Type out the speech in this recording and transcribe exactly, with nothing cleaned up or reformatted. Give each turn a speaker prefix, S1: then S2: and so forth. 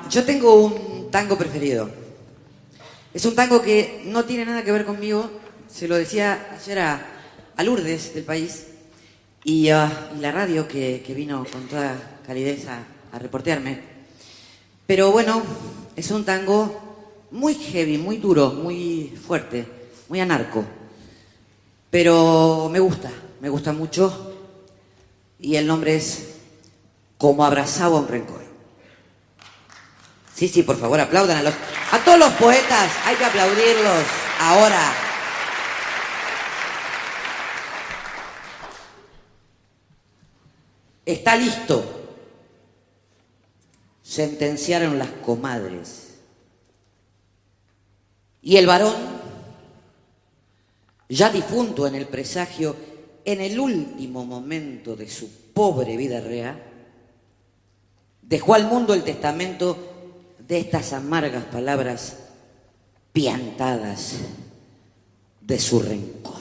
S1: yo tengo un tango preferido. Es un tango que no tiene nada que ver conmigo. Se lo decía ayer a, a Lourdes del País y, uh, y la radio que, que vino con toda calidez a, a reportearme. Pero bueno, es un tango muy heavy, muy duro, muy fuerte, muy anarco. Pero me gusta, me gusta mucho. Y el nombre es Como abrazaba un rencor. Sí, sí, por favor, aplaudan a los... A todos los poetas, hay que aplaudirlos ahora. Está listo. Sentenciaron las comadres. Y el varón, ya difunto en el presagio, en el último momento de su pobre vida real, dejó al mundo el testamento de estas amargas palabras piantadas de su rencor.